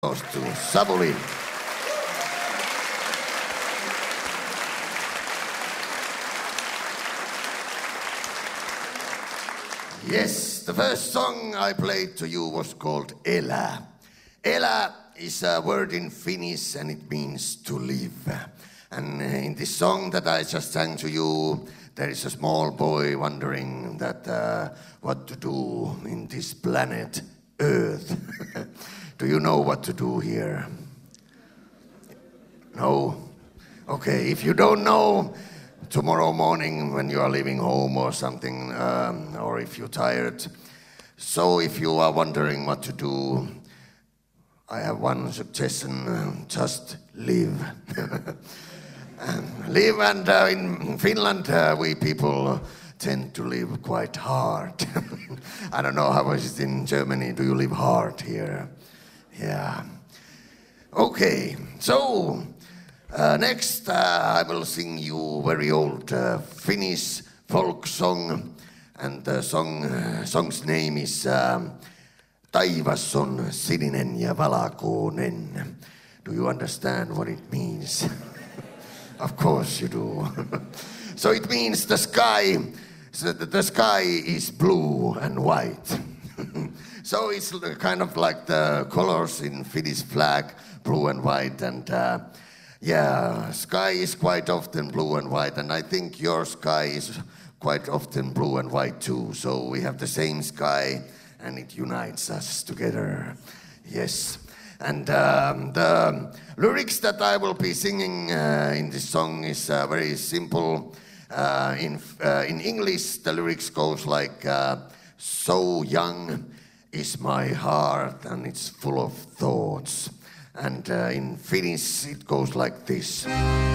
goes to Samuli. Yes, the first song I played to you was called Elä. Elä is a word in Finnish and it means to live. And in this song that I just sang to you, there is a small boy wondering that what to do in this planet Earth. Do you know what to do here? No? Okay, if you don't know, tomorrow morning when you are leaving home or something, or if you're tired, so if you are wondering what to do, I have one suggestion, just live. Live, and in Finland we people tend to live quite hard. I don't know how is it in Germany, do you live hard here? Yeah. Okay, so next I will sing you very old Finnish folk song, and the song's name is Taivas on sininen ja valkoinen. Do you understand what it means? Of course you do. So it means the sky is blue and white. So it's kind of like the colors in Finnish flag, blue and white, and yeah, sky is quite often blue and white, and I think your sky is quite often blue and white too. So we have the same sky, and it unites us together. Yes. And the lyrics that I will be singing in this song is very simple. In English, the lyrics goes like, so young is my heart and it's full of thoughts. And in Finnish, it goes like this.